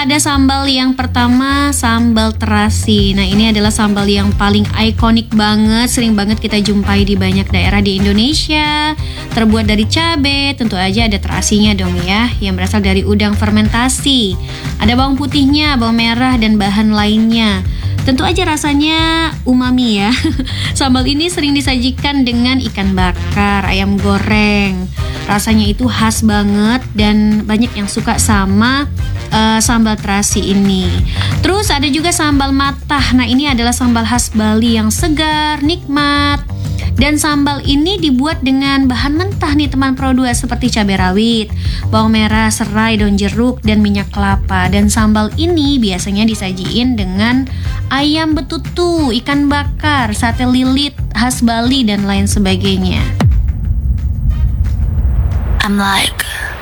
ada sambal yang pertama, sambal terasi. Nah, ini adalah sambal yang paling ikonik banget, sering banget kita jumpai di banyak daerah di Indonesia. Terbuat dari cabai, tentu aja ada terasinya dong ya, yang berasal dari udang fermentasi. Ada bawang putihnya, bawang merah, dan bahan lainnya. Tentu aja rasanya umami ya. Sambal ini sering disajikan dengan ikan bakar, ayam goreng. Rasanya itu khas banget dan banyak yang suka sama sambal terasi ini. Terus ada juga sambal matah. Nah, ini adalah sambal khas Bali yang segar, nikmat. Dan sambal ini dibuat dengan bahan mentah nih teman Pro 2, seperti cabai rawit, bawang merah, serai, daun jeruk, dan minyak kelapa. Dan sambal ini biasanya disajiin dengan ayam betutu, ikan bakar, sate lilit khas Bali, dan lain sebagainya. I'm like